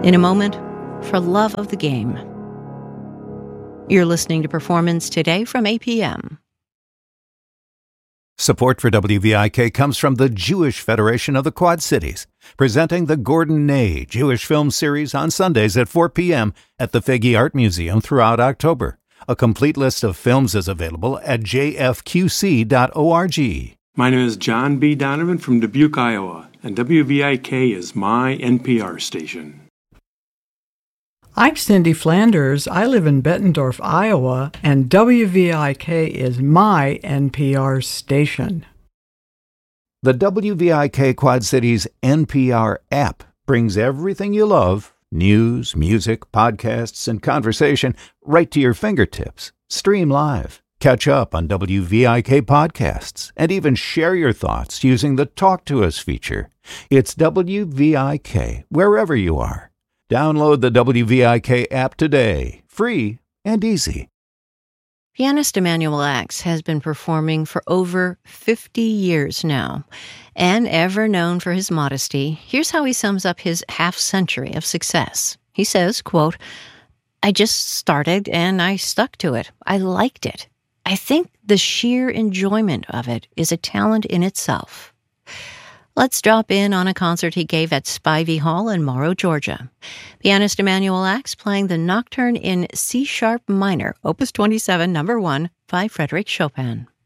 In a moment, for love of the game. You're listening to Performance Today from APM. Support for WVIK comes from the Jewish Federation of the Quad Cities, presenting the Gordon Ney Jewish Film Series on Sundays at 4 p.m. at the Fege Art Museum throughout October. A complete list of films is available at jfqc.org. My name is John B. Donovan from Dubuque, Iowa, and WVIK is my NPR station. I'm Cindy Flanders. I live in Bettendorf, Iowa, and WVIK is my NPR station. The WVIK Quad Cities NPR app brings everything you love, news, music, podcasts, and conversation, right to your fingertips. Stream live, catch up on WVIK podcasts, and even share your thoughts using the Talk to Us feature. It's WVIK wherever you are. Download the WVIK app today, free and easy. Pianist Emanuel Ax has been performing for over 50 years now. And ever known for his modesty, here's how he sums up his half-century of success. He says, quote, "I just started and I stuck to it. I liked it. I think the sheer enjoyment of it is a talent in itself." Let's drop in on a concert he gave at Spivey Hall in Morrow, Georgia. Pianist Emanuel Ax playing the Nocturne in C-sharp minor, Opus 27, No. 1, by Frédéric Chopin.